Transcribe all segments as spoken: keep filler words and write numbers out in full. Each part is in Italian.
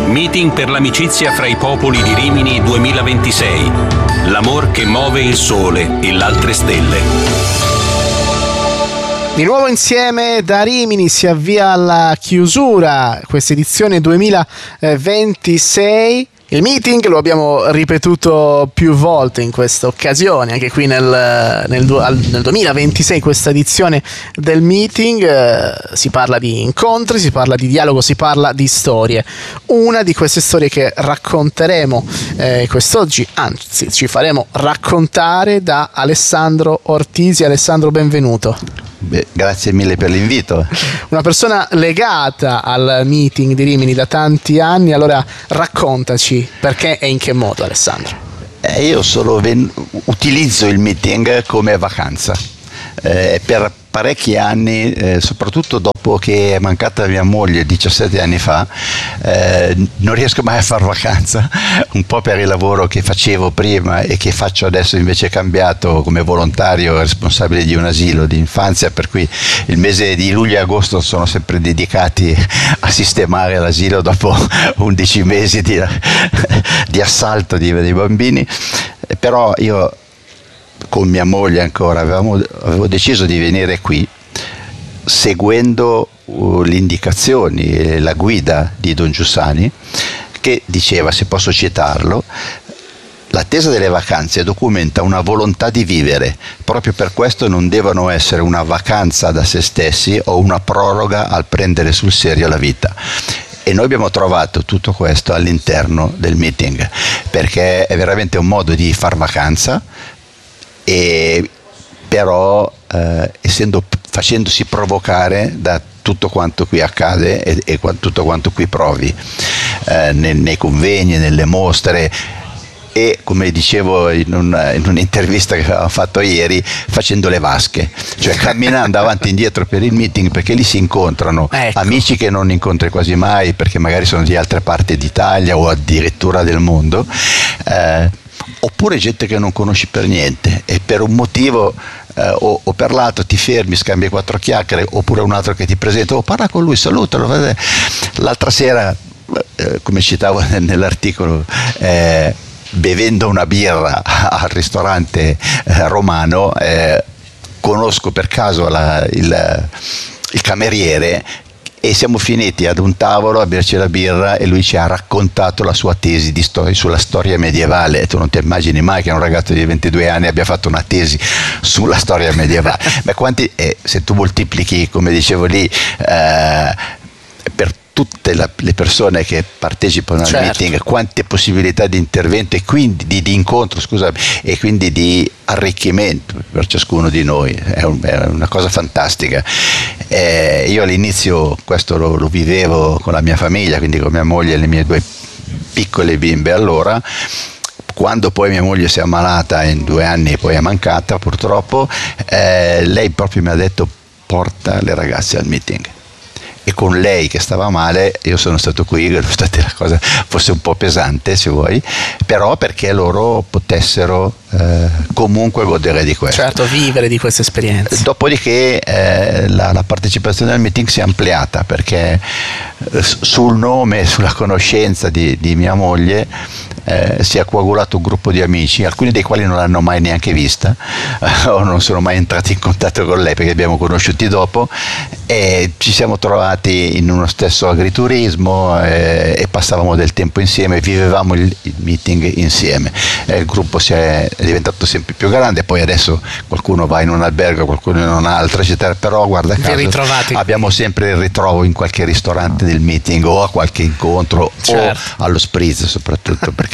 Meeting per l'amicizia fra i popoli di Rimini duemilaventisei. L'amor che muove il sole e l'altre stelle. Di nuovo insieme da Rimini si avvia alla chiusura questa edizione duemilaventisei. Il meeting lo abbiamo ripetuto più volte in questa occasione, anche qui nel, nel, nel duemilaventisei, questa edizione del meeting. Eh, si parla di incontri, si parla di dialogo, si parla di storie. Una di queste storie che racconteremo eh, quest'oggi, anzi ci faremo raccontare da Alessandro Ortisi. Alessandro, benvenuto. Beh, grazie mille per l'invito. Una persona legata al meeting di Rimini da tanti anni, allora raccontaci perché e in che modo, Alessandro. Eh, io solo ven- utilizzo il meeting come vacanza. Eh, per parecchi anni, eh, soprattutto dopo che è mancata mia moglie diciassette anni fa, eh, non riesco mai a far vacanza, un po' per il lavoro che facevo prima e che faccio adesso, invece cambiato come volontario responsabile di un asilo di infanzia, per cui il mese di luglio e agosto sono sempre dedicati a sistemare l'asilo dopo undici mesi di, di assalto di, dei bambini. Eh, però io con mia moglie ancora avevamo, avevo deciso di venire qui seguendo uh, le indicazioni e la guida di Don Giussani, che diceva, se posso citarlo: l'attesa delle vacanze documenta una volontà di vivere, proprio per questo non devono essere una vacanza da se stessi o una proroga al prendere sul serio la vita. E noi abbiamo trovato tutto questo all'interno del meeting, perché è veramente un modo di far vacanza, e però eh, essendo, facendosi provocare da tutto quanto qui accade e, e tutto quanto qui provi eh, nei, nei convegni, nelle mostre, e come dicevo in, un, in un'intervista che avevamo fatto ieri, facendo le vasche, cioè camminando avanti e indietro per il meeting, perché lì si incontrano ecco. amici che non incontri quasi mai perché magari sono di altre parti d'Italia o addirittura del mondo, eh, oppure gente che non conosci per niente e per un motivo eh, o, o per l'altro ti fermi, scambi quattro chiacchiere, oppure un altro che ti presenta, o oh, parla con lui, salutalo. L'altra sera, eh, come citavo nell'articolo, eh, bevendo una birra al ristorante eh, romano, eh, conosco per caso la, il, il cameriere, e siamo finiti ad un tavolo a berci la birra e lui ci ha raccontato la sua tesi di storia, sulla storia medievale. E tu non ti immagini mai che un ragazzo di ventidue anni abbia fatto una tesi sulla storia medievale. Ma quanti, eh, se tu moltiplichi, come dicevo lì, eh, per tutte la, le persone che partecipano al certo. meeting, quante possibilità di intervento e quindi di, di incontro, scusami, e quindi di arricchimento per ciascuno di noi. È, un, è una cosa fantastica. Eh, io all'inizio questo lo, lo vivevo con la mia famiglia, quindi con mia moglie e le mie due piccole bimbe. Allora, quando poi mia moglie si è ammalata, in due anni e poi è mancata purtroppo, eh, lei proprio mi ha detto: porta le ragazze al meeting. E con lei che stava male io sono stato qui, nonostante la cosa fosse un po' pesante, se vuoi, però perché loro potessero eh, comunque godere di questo. Certo, vivere di queste esperienze. Dopodiché eh, la, la partecipazione al meeting si è ampliata, perché eh, sul nome, sulla conoscenza di, di mia moglie, eh, si è coagulato un gruppo di amici, alcuni dei quali non l'hanno mai neanche vista eh, o non sono mai entrati in contatto con lei, perché abbiamo conosciuti dopo, e ci siamo trovati in uno stesso agriturismo eh, e passavamo del tempo insieme, vivevamo il, il meeting insieme. Eh, il gruppo si è, è diventato sempre più grande, poi adesso qualcuno va in un albergo, qualcuno in un altro, eccetera, però guarda caso abbiamo sempre il ritrovo in qualche ristorante del meeting o a qualche incontro, certo. o allo spritz soprattutto, perché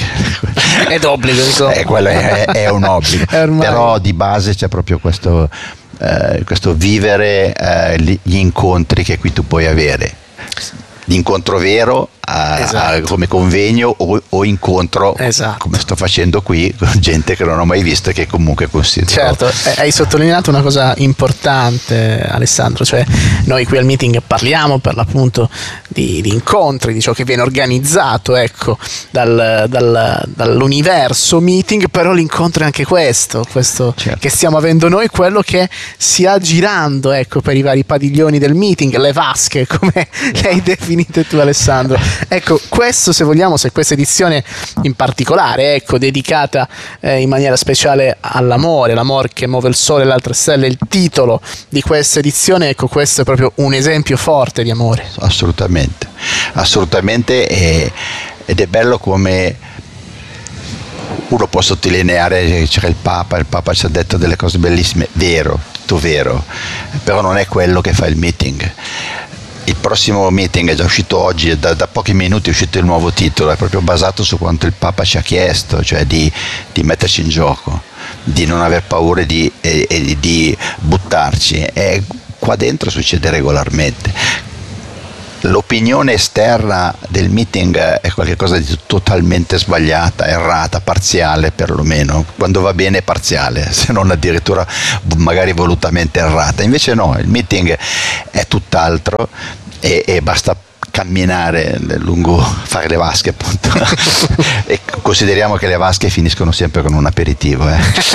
è d'obbligo, insomma. Eh, quello è, è un obbligo, però di base c'è proprio questo Uh, questo vivere uh, gli incontri che qui tu puoi avere, l'incontro vero a, esatto. a, come convegno o, o incontro, esatto. come sto facendo qui con gente che non ho mai visto e che comunque considero. Certo, hai sottolineato una cosa importante, Alessandro, cioè noi qui al meeting parliamo per l'appunto di, di incontri, di ciò che viene organizzato, ecco, dal, dal, dall'universo meeting, però l'incontro è anche questo, questo certo. che stiamo avendo noi, quello che si ha girando, ecco, per i vari padiglioni del meeting, le vasche, come le hai definite tu, Alessandro. Ecco, questo, se vogliamo, se questa edizione in particolare, ecco, dedicata eh, in maniera speciale all'amore, l'amore che muove il sole e le altre stelle, il titolo di questa edizione, ecco, questo è proprio un esempio forte di amore. Assolutamente, assolutamente, e, ed è bello come uno può sottolineare, c'era il Papa, il Papa ci ha detto delle cose bellissime, vero, tutto vero, però non è quello che fa il meeting. Il prossimo meeting è già uscito oggi, da, da pochi minuti è uscito il nuovo titolo, è proprio basato su quanto il Papa ci ha chiesto, cioè di, di metterci in gioco, di non aver paura di, e, e di buttarci, e qua dentro succede regolarmente. L'opinione esterna del meeting è qualcosa di totalmente sbagliata, errata, parziale perlomeno, quando va bene è parziale, se non addirittura magari volutamente errata. Invece no, il meeting è tutt'altro e, e basta camminare lungo, fare le vasche appunto e consideriamo che le vasche finiscono sempre con un aperitivo. Eh.